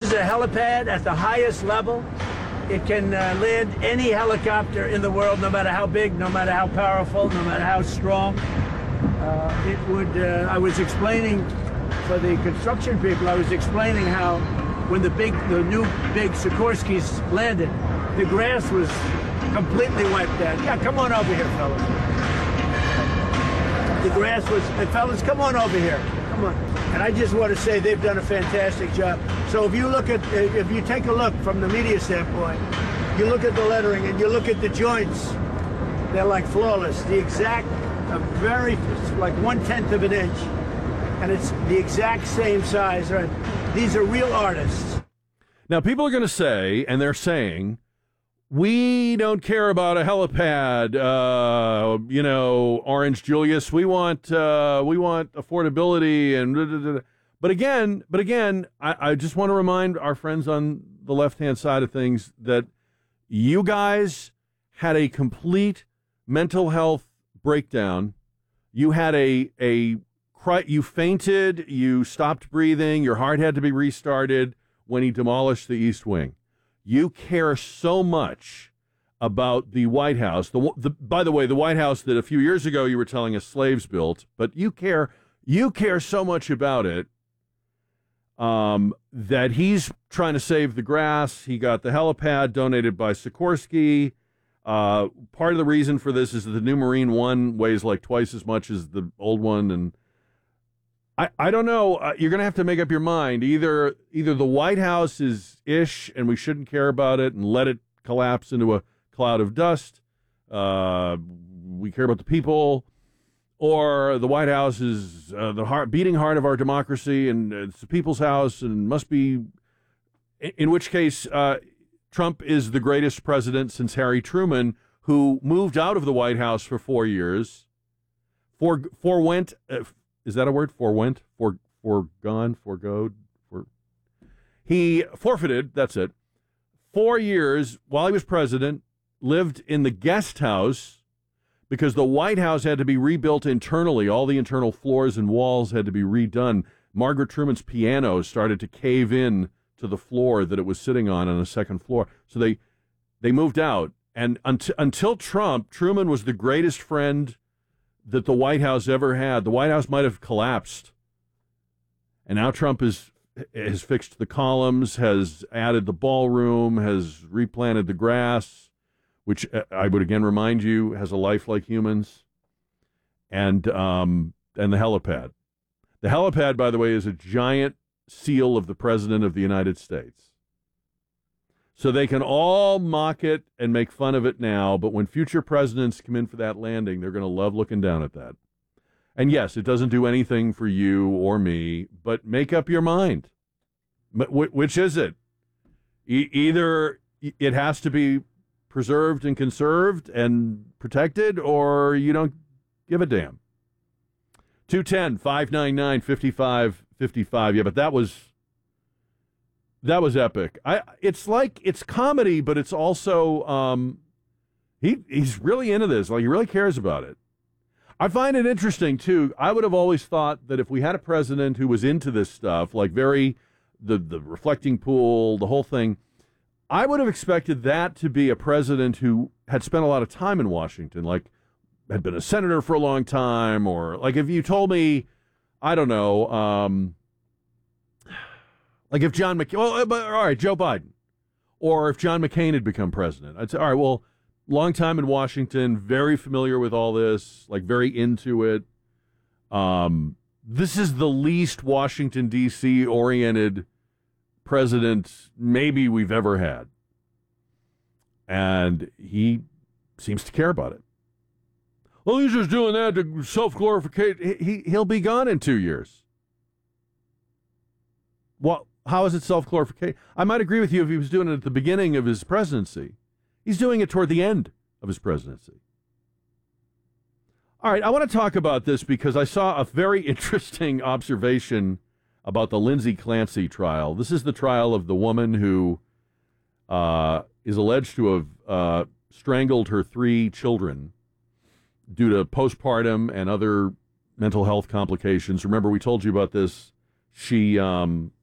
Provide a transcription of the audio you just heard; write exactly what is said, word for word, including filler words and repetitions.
is a helipad at the highest level. It can uh, land any helicopter in the world, no matter how big, no matter how powerful, no matter how strong. Uh, it would, uh, I was explaining for the construction people, I was explaining how when the big, the new big Sikorskys landed, the grass was completely wiped out. Yeah, come on over here, fellas. The grass was, hey, fellas, come on over here. Come on. And I just want to say they've done a fantastic job. So if you look at, if you take a look from the media standpoint, you look at the lettering and you look at the joints, they're like flawless. The exact, a very, like one-tenth of an inch. And it's the exact same size. Right? These are real artists. Now, people are going to say, and they're saying, we don't care about a helipad, uh, you know, Orange Julius. We want, uh, we want affordability, and da, da, da. but again, but again, I, I just want to remind our friends on the left-hand side of things that you guys had a complete mental health breakdown. You had a a you fainted, you stopped breathing, your heart had to be restarted when he demolished the East Wing. You care so much about the White House. The, the, by the way, the White House that a few years ago you were telling us slaves built, but you care you care so much about it um, that he's trying to save the grass. He got the helipad donated by Sikorsky. Uh, part of the reason for this is that the new Marine One weighs like twice as much as the old one, and I, I don't know. Uh, you're going to have to make up your mind. Either either the White House is ish and we shouldn't care about it and let it collapse into a cloud of dust. Uh, we care about the people. Or the White House is uh, the heart, beating heart of our democracy and it's the people's house and must be, in, in which case uh, Trump is the greatest president since Harry Truman, who moved out of the White House for four years, for, forwent, uh, is that a word? Forwent? For, forgone? Forgoed? For, he forfeited, that's it, four years while he was president, lived in the guest house because the White House had to be rebuilt internally. All the internal floors and walls had to be redone. Margaret Truman's piano started to cave in to the floor that it was sitting on on the second floor. So they they moved out. And unt- until Trump, Truman was the greatest friend that the White House ever had. The White House might have collapsed. And now Trump is, has fixed the columns, has added the ballroom, has replanted the grass, which I would again remind you has a life like humans, and um, and the helipad. The helipad, by the way, is a giant seal of the President of the United States. So they can all mock it and make fun of it now, but when future presidents come in for that landing, they're going to love looking down at that. And yes, it doesn't do anything for you or me, but make up your mind. But which is it? E- either it has to be preserved and conserved and protected, or you don't give a damn. two one zero, five nine nine, five five five five. Yeah, but that was that was epic. I it's like it's comedy, but it's also um he he's really into this. Like he really cares about it. I find it interesting too. I would have always thought that if we had a president who was into this stuff, like very the the reflecting pool, the whole thing, I would have expected that to be a president who had spent a lot of time in Washington, like had been a senator for a long time, or like if you told me, I don't know, um, like if John McCain, well, but, all right, Joe Biden, or if John McCain had become president, I'd say, all right, well, long time in Washington, very familiar with all this, like very into it. Um, this is the least Washington, D C oriented president maybe we've ever had. And he seems to care about it. Well, he's just doing that to self-glorification. He, he'll be gone in two years. Well, how is it self-glorification? I might agree with you if he was doing it at the beginning of his presidency. He's doing it toward the end of his presidency. All right, I want to talk about this because I saw a very interesting observation about the Lindsay Clancy trial. This is the trial of the woman who uh, is alleged to have uh, strangled her three children due to postpartum and other mental health complications. Remember, we told you about this. She um,